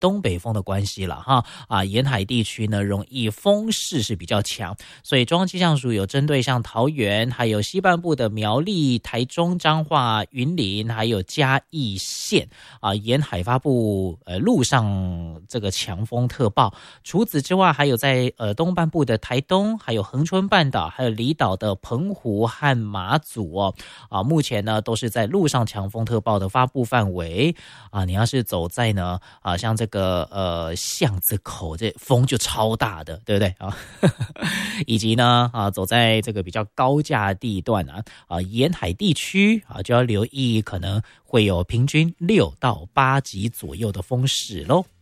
东北风的关系了哈沿海地区呢容易风势是比较强，所以中央气象署有针对像桃园还有西半部的苗栗、台中、彰化、云林还有嘉义县沿海发布陆上这个强风特报。除此之外，还有在东半部的台东，还有恒春半岛，还有离岛的澎湖和马祖目前呢都是在陆上强风特报的发布范围你要是走在呢像这个巷子口，这风就超大的，对不对以及呢走在这个比较高架地段沿海地区就要留意可能会有平均6到8级左右的风势咯。